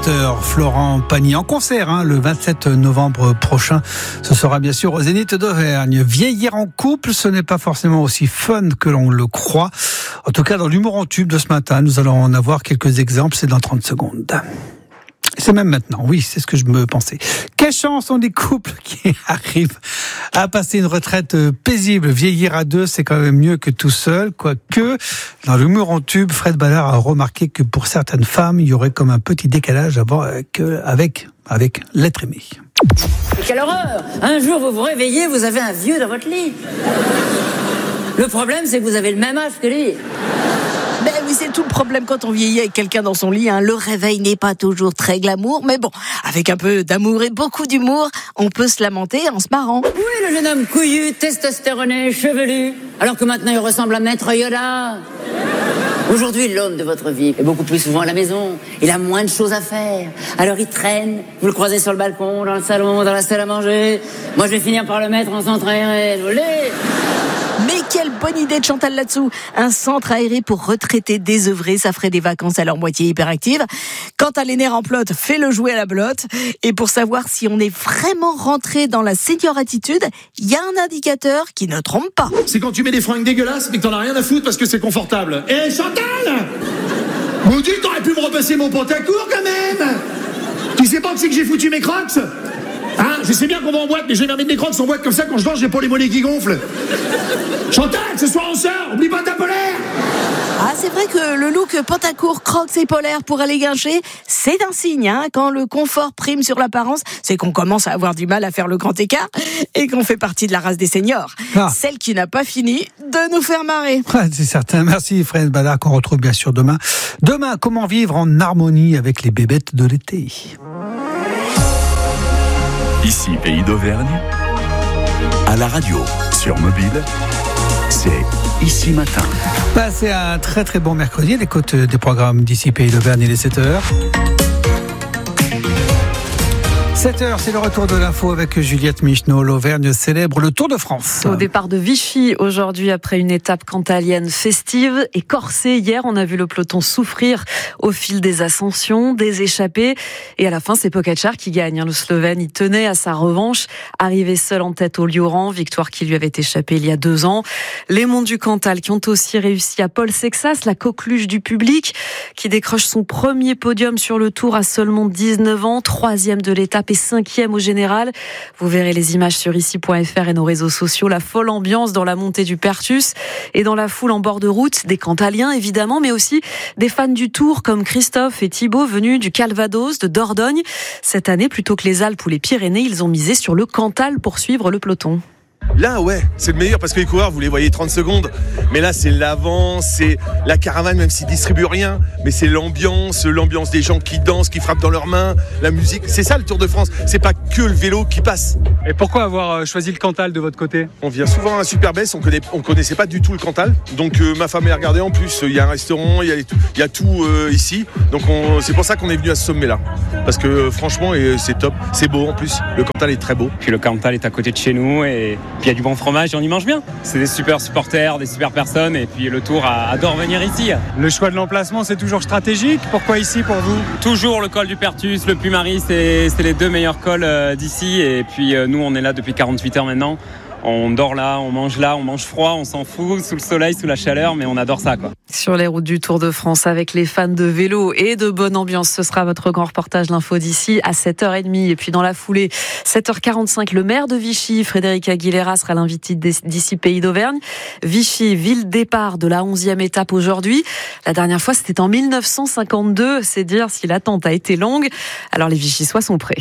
chanteur Florent Pagny en concert le 27 novembre prochain. Ce sera bien sûr au Zénith d'Auvergne. Vieillir en couple, ce n'est pas forcément aussi fun que l'on le croit. En tout cas, dans l'humour en tube de ce matin, nous allons en avoir quelques exemples. C'est dans 30 secondes. C'est même maintenant, oui, c'est ce que je me pensais. Quelle chance ont des couples qui arrivent à passer une retraite paisible. Vieillir à deux, c'est quand même mieux que tout seul. Quoique, dans l'humour en tube, Fred Ballard a remarqué que pour certaines femmes, il y aurait comme un petit décalage avec l'être aimé. Quelle horreur! Un jour, vous vous réveillez, vous avez un vieux dans votre lit. Le problème, c'est que vous avez le même âge que lui. Ben oui, c'est tout le problème quand on vieillit avec quelqu'un dans son lit. Le réveil n'est pas toujours très glamour, mais bon, avec un peu d'amour et beaucoup d'humour, on peut se lamenter en se marrant. Oui, le jeune homme couillu, testostéroné, chevelu, alors que maintenant il ressemble à Maître Yoda. Aujourd'hui, l'homme de votre vie est beaucoup plus souvent à la maison. Il a moins de choses à faire. Alors il traîne, vous le croisez sur le balcon, dans le salon, dans la salle à manger. Moi, je vais finir par le mettre en centre aéré. Mais quelle bonne idée de Chantal là-dessous. Un centre aéré pour retraités désœuvrés, ça ferait des vacances à leur moitié hyperactive. Quant à les nerfs en plot, fais-le jouer à la belote. Et pour savoir si on est vraiment rentré dans la senior attitude, il y a un indicateur qui ne trompe pas. C'est quand tu mets des fringues dégueulasses mais que t'en as rien à foutre parce que c'est confortable. Eh Chantal, maudit, t'aurais pu me repasser mon pantacourt quand même. Tu sais pas que c'est que j'ai foutu mes crocs? Je sais bien qu'on va en boîte, mais je vais mettre des crocs en boîte comme ça, quand je danse, j'ai pas les mollets qui gonflent. Chantal, ce soir on sort, oublie pas ta polaire. C'est vrai que le look pantacourt, crocs et polaire pour aller guincher, c'est un signe, quand le confort prime sur l'apparence, c'est qu'on commence à avoir du mal à faire le grand écart et qu'on fait partie de la race des seniors. Celle qui n'a pas fini de nous faire marrer. C'est certain. Merci Fred Ballard, qu'on retrouve bien sûr demain. Demain, comment vivre en harmonie avec les bébêtes de l'été. Ici, Pays d'Auvergne, à la radio, sur mobile, c'est Ici Matin. Passez un très très bon mercredi à l'écoute des programmes d'ici Pays d'Auvergne, il est 7h. 7h, c'est le retour de l'info avec Juliette Micheneau. L'Auvergne célèbre le Tour de France. Au départ de Vichy, aujourd'hui, après une étape cantalienne festive et corsée. Hier, on a vu le peloton souffrir au fil des ascensions, des échappées. Et à la fin, c'est Pogačar qui gagne. Le Slovène, il tenait à sa revanche. Arrivé seul en tête au Lioran, victoire qui lui avait échappé il y a 2 ans. Les monts du Cantal qui ont aussi réussi à Paul Sexas, la coqueluche du public, qui décroche son premier podium sur le Tour à seulement 19 ans, 3e de l'étape et 5e au général. Vous verrez les images sur ici.fr et nos réseaux sociaux. La folle ambiance dans la montée du Pertus et dans la foule en bord de route, des Cantaliens évidemment, mais aussi des fans du Tour comme Christophe et Thibaut venus du Calvados, de Dordogne. Cette année, plutôt que les Alpes ou les Pyrénées, ils ont misé sur le Cantal pour suivre le peloton. Là, ouais, c'est le meilleur parce que les coureurs, vous les voyez 30 secondes. Mais là, c'est l'avant, c'est la caravane, même s'ils distribuent rien. Mais c'est l'ambiance des gens qui dansent, qui frappent dans leurs mains, la musique. C'est ça le Tour de France. C'est pas que le vélo qui passe. Et pourquoi avoir choisi le Cantal de votre côté ? On vient souvent à Superbès, on connaissait pas du tout le Cantal. Donc ma femme a regardé en plus. Il y a un restaurant, il y a tout ici. Donc c'est pour ça qu'on est venu à ce sommet-là. Parce que franchement, c'est top. C'est beau en plus. Le Cantal est très beau. Puis le Cantal est à côté de chez nous et puis il y a du bon fromage et on y mange bien. C'est des super supporters, des super personnes et puis le Tour adore venir ici. Le choix de l'emplacement, c'est toujours stratégique. Pourquoi ici pour vous ? Toujours le col du Pertus, le Puy-Marie, c'est les 2 meilleurs cols d'ici et puis nous on est là depuis 48 heures maintenant. On dort là, on mange froid, on s'en fout, sous le soleil, sous la chaleur, mais on adore ça, quoi. Sur les routes du Tour de France avec les fans de vélo et de bonne ambiance, ce sera votre grand reportage l'info d'ici à 7h30. Et puis dans la foulée, 7h45, le maire de Vichy, Frédéric Aguilera, sera l'invité d'ici Pays d'Auvergne. Vichy, ville départ de la 11e étape aujourd'hui. La dernière fois, c'était en 1952. C'est dire si l'attente a été longue. Alors les Vichysois sont prêts.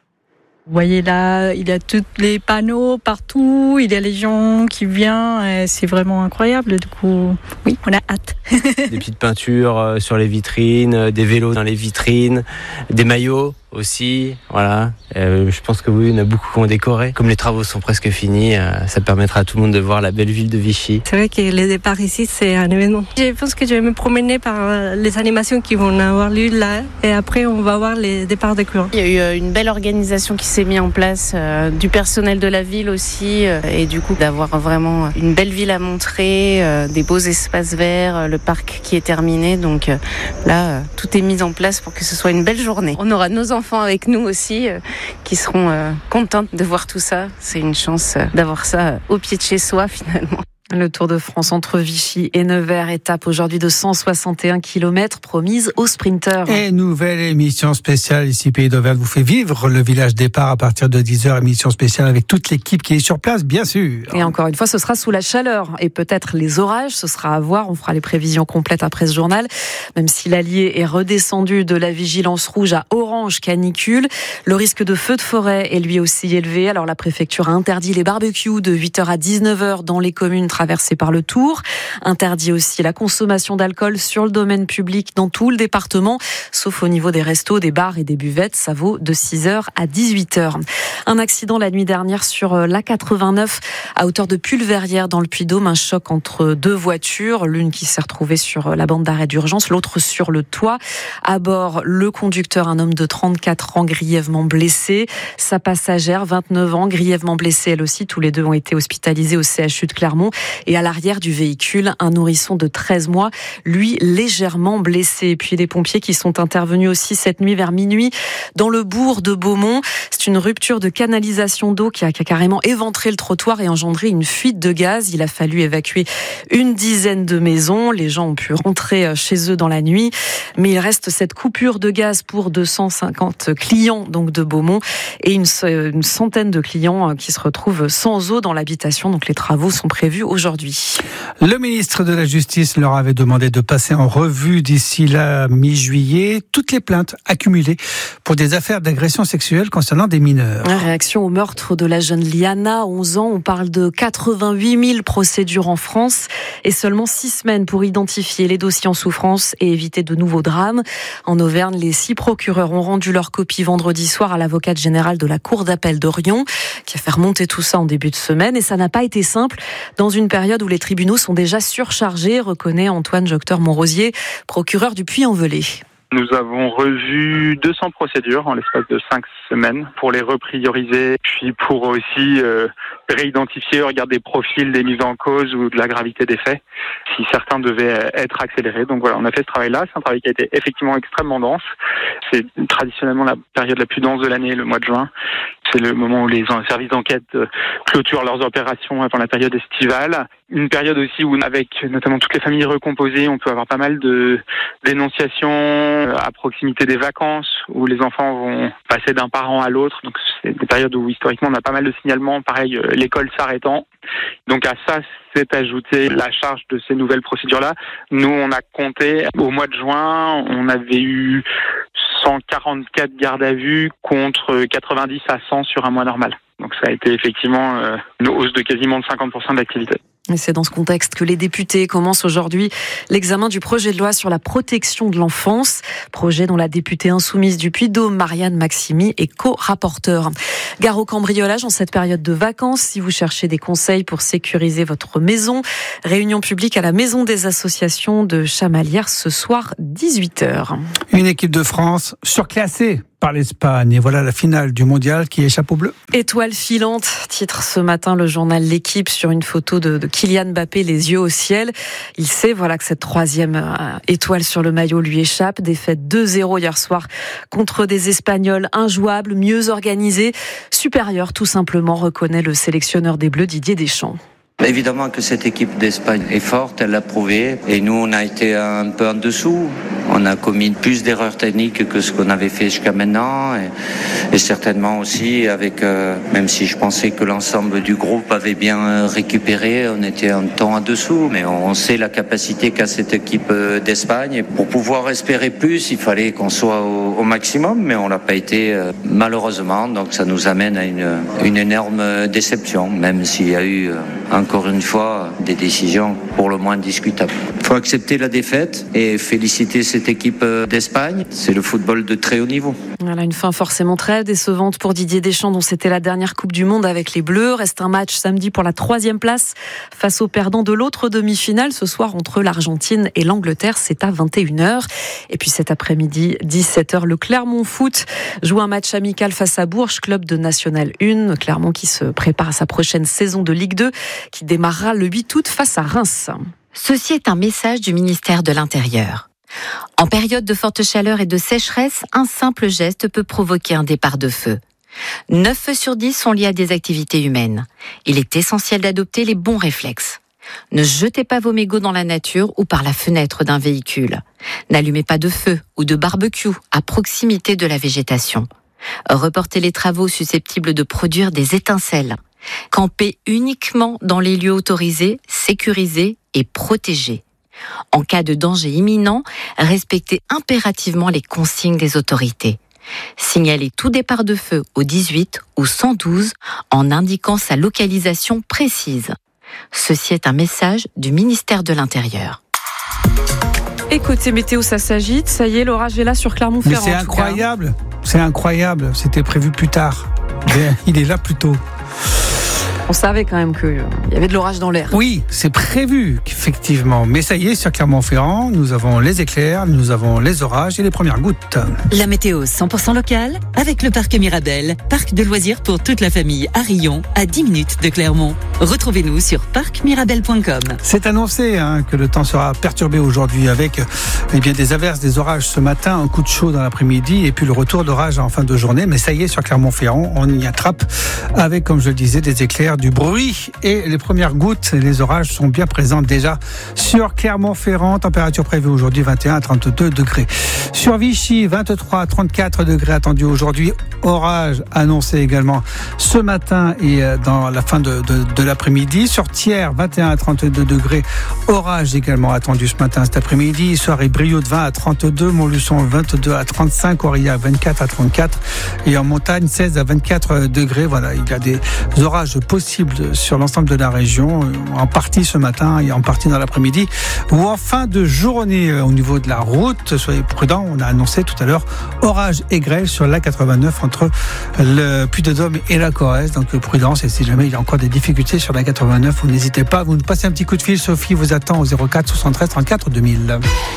Vous voyez là, il y a tous les panneaux partout, il y a les gens qui viennent, c'est vraiment incroyable. Du coup, oui, on a hâte. Des petites peintures sur les vitrines, des vélos dans les vitrines, des maillots. aussi, voilà. Je pense que oui, il y en a beaucoup qui ont décoré. Comme les travaux sont presque finis, ça permettra à tout le monde de voir la belle ville de Vichy. C'est vrai que le départ ici, c'est un événement. Je pense que je vais me promener par les animations qui vont avoir lieu là, et après on va voir les départs de courant. Il y a eu une belle organisation qui s'est mise en place, du personnel de la ville aussi, et du coup d'avoir vraiment une belle ville à montrer, des beaux espaces verts, le parc qui est terminé, donc là tout est mis en place pour que ce soit une belle journée. On aura nos enfants avec nous aussi qui seront contents de voir tout ça. C'est une chance d'avoir ça au pied de chez soi finalement. Le Tour de France entre Vichy et Nevers, étape aujourd'hui de 161 km promise aux sprinteurs. Et nouvelle émission spéciale ici Pays d'Auvergne vous fait vivre le village départ à partir de 10h, émission spéciale avec toute l'équipe qui est sur place, bien sûr. Et encore une fois, ce sera sous la chaleur et peut-être les orages, ce sera à voir, on fera les prévisions complètes après ce journal. Même si l'Allier est redescendu de la vigilance rouge à orange canicule, le risque de feu de forêt est lui aussi élevé. Alors la préfecture a interdit les barbecues de 8h à 19h dans les communes traversées par le Tour. Interdit aussi la consommation d'alcool sur le domaine public dans tout le département, sauf au niveau des restos, des bars et des buvettes. Ça vaut de 6h à 18h. Un accident la nuit dernière sur l'A89 à hauteur de Pulverrière dans le Puy-de-Dôme. Un choc entre deux voitures, l'une qui s'est retrouvée sur la bande d'arrêt d'urgence, l'autre sur le toit. À bord, le conducteur, un homme de 34 ans grièvement blessé. Sa passagère, 29 ans, grièvement blessée elle aussi. Tous les deux ont été hospitalisés au CHU de Clermont. Et à l'arrière du véhicule, un nourrisson de 13 mois, lui légèrement blessé. Et puis les pompiers qui sont intervenus aussi cette nuit vers minuit dans le bourg de Beaumont. C'est une rupture de canalisation d'eau qui a carrément éventré le trottoir et engendré une fuite de gaz. Il a fallu évacuer une dizaine de maisons. Les gens ont pu rentrer chez eux dans la nuit. Mais il reste cette coupure de gaz pour 250 clients donc de Beaumont et une centaine de clients qui se retrouvent sans eau dans l'habitation. Donc les travaux sont prévus aujourd'hui. Le ministre de la Justice leur avait demandé de passer en revue d'ici la mi-juillet toutes les plaintes accumulées pour des affaires d'agression sexuelle concernant des mineurs. Réaction au meurtre de la jeune Liana, 11 ans. On parle de 88 000 procédures en France et seulement 6 semaines pour identifier les dossiers en souffrance et éviter de nouveaux drames. En Auvergne, les 6 procureurs ont rendu leur copie vendredi soir à l'avocate générale de la Cour d'appel d'Orion, qui a fait remonter tout ça en début de semaine. Et ça n'a pas été simple dans une période où les tribunaux sont déjà surchargés, reconnaît Antoine Jocteur-Montrosier, procureur du Puy-en-Velay. Nous avons revu 200 procédures en l'espace de 5 semaines pour les reprioriser, puis pour aussi réidentifier, regarder des profils des mises en cause ou de la gravité des faits, si certains devaient être accélérés. Donc voilà, on a fait ce travail-là. C'est un travail qui a été effectivement extrêmement dense. C'est traditionnellement la période la plus dense de l'année, le mois de juin. C'est le moment où les services d'enquête clôturent leurs opérations avant la période estivale. Une période aussi où, avec notamment toutes les familles recomposées, on peut avoir pas mal de dénonciations à proximité des vacances, où les enfants vont passer d'un parent à l'autre. Donc c'est des périodes où historiquement on a pas mal de signalements, pareil, l'école s'arrêtant. Donc à ça s'est ajoutée la charge de ces nouvelles procédures-là. Nous, on a compté, au mois de juin, on avait eu 144 gardes à vue contre 90 à 100 sur un mois normal. Donc ça a été effectivement une hausse de quasiment de 50% de l'activité. Et c'est dans ce contexte que les députés commencent aujourd'hui l'examen du projet de loi sur la protection de l'enfance, projet dont la députée insoumise du Puy-de-Dôme, Marianne Maximi, est co-rapporteure. Gare au cambriolage en cette période de vacances, si vous cherchez des conseils pour sécuriser votre maison. Réunion publique à la Maison des associations de Chamalières ce soir, 18h. Une équipe de France surclassée par l'Espagne. Et voilà la finale du mondial qui échappe aux Bleus. Étoile filante, titre ce matin le journal L'Équipe sur une photo de Kylian Mbappé, les yeux au ciel. Il sait voilà que cette 3e étoile sur le maillot lui échappe. Défaite 2-0 hier soir contre des Espagnols injouables, mieux organisés, supérieurs tout simplement, reconnaît le sélectionneur des Bleus Didier Deschamps. Évidemment que cette équipe d'Espagne est forte, elle l'a prouvé. Et nous, on a été un peu en dessous. On a commis plus d'erreurs techniques que ce qu'on avait fait jusqu'à maintenant. Et certainement aussi, avec, même si je pensais que l'ensemble du groupe avait bien récupéré, on était un temps en dessous. Mais on sait la capacité qu'a cette équipe d'Espagne. Et pour pouvoir espérer plus, il fallait qu'on soit au maximum. Mais on l'a pas été, malheureusement. Donc ça nous amène à une énorme déception, même s'il y a eu encore une fois des décisions pour le moins discutables. Il faut accepter la défaite et féliciter cette équipe d'Espagne. C'est le football de très haut niveau. Voilà, une fin forcément très décevante pour Didier Deschamps, dont c'était la dernière Coupe du Monde avec les Bleus. Reste un match samedi pour la 3e place face aux perdants de l'autre demi-finale ce soir entre l'Argentine et l'Angleterre. C'est à 21h. Et puis cet après-midi, 17h, le Clermont Foot joue un match amical face à Bourges, club de National 1. Clermont qui se prépare à sa prochaine saison de Ligue 2 qui démarrera le 8 août face à Reims. Ceci est un message du ministère de l'Intérieur. En période de forte chaleur et de sécheresse, un simple geste peut provoquer un départ de feu. 9 feux sur 10 sont liés à des activités humaines. Il est essentiel d'adopter les bons réflexes. Ne jetez pas vos mégots dans la nature ou par la fenêtre d'un véhicule. N'allumez pas de feu ou de barbecue à proximité de la végétation. Reportez les travaux susceptibles de produire des étincelles. Campez uniquement dans les lieux autorisés, sécurisés et protégés. En cas de danger imminent, respectez impérativement les consignes des autorités. Signalez tout départ de feu au 18 ou 112 en indiquant sa localisation précise. Ceci est un message du ministère de l'Intérieur. Et côté météo, ça s'agite. Ça y est, l'orage est là sur Clermont-Ferrand. Mais c'est incroyable. C'est incroyable. C'était prévu plus tard. Il est là plus tôt. On savait quand même qu'il y avait de l'orage dans l'air. Oui, c'est prévu, effectivement. Mais ça y est, sur Clermont-Ferrand, nous avons les éclairs, nous avons les orages et les premières gouttes. La météo 100% locale avec le parc Mirabel, parc de loisirs pour toute la famille à Rion, à 10 minutes de Clermont. Retrouvez-nous sur parcmirabel.com. C'est annoncé que le temps sera perturbé aujourd'hui avec des averses, des orages ce matin, un coup de chaud dans l'après-midi et puis le retour d'orage en fin de journée. Mais ça y est, sur Clermont-Ferrand, on y attrape avec, comme je le disais, des éclairs, du bruit et les premières gouttes. Les orages sont bien présents déjà sur Clermont-Ferrand. Température prévue aujourd'hui 21 à 32 degrés. Sur Vichy, 23 à 34 degrés attendus aujourd'hui. Orage annoncé également ce matin et dans la fin de l'après-midi. Sur Thiers, 21 à 32 degrés. Orage également attendu ce matin, cet après-midi. Soirée Brioude, 20 à 32. Montluçon, 22 à 35. Aurillac, 24 à 34. Et en montagne, 16 à 24 degrés. Voilà, il y a des orages possibles sur l'ensemble de la région, en partie ce matin et en partie dans l'après-midi ou en fin de journée. Au niveau de la route, soyez prudents, on a annoncé tout à l'heure orage et grêle sur l'A89 entre le Puy-de-Dôme et la Corrèze, donc prudence, et si jamais il y a encore des difficultés sur l'A89, vous n'hésitez pas, vous nous passez un petit coup de fil. Sophie vous attend au 04 73 34 2000.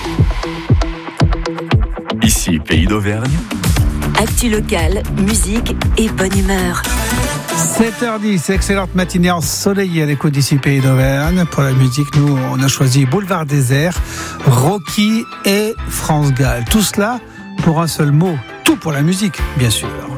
Ici, Pays d'Auvergne. Actu locale, musique et bonne humeur. 7h10, excellente matinée ensoleillée à l'écoute d'ici Pays d'Auvergne. Pour la musique, nous, on a choisi Boulevard Désert, Rocky et France Gall. Tout cela pour un seul mot, tout pour la musique, bien sûr.